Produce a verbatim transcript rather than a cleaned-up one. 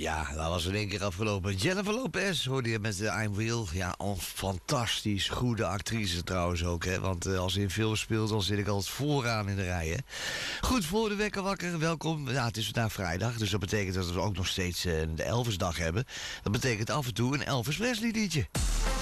Ja, dat was in één keer afgelopen. Jennifer Lopez hoorde je met de I'm Real. Ja, een fantastisch goede actrice trouwens ook, hè. Want uh, als ze in film speelt, dan zit ik altijd vooraan in de rij, hè. Goed, voor de wekker wakker, welkom. Ja, het is vandaag vrijdag, dus dat betekent dat we ook nog steeds uh, de Elvisdag hebben. Dat betekent af en toe een Elvis Presley liedje.